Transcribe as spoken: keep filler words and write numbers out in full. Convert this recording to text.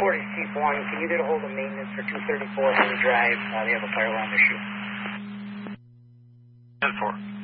forty, Chief one. Can you get a hold of maintenance for two thirty-four Henry Drive? Uh, they have a fire alarm issue. ten four.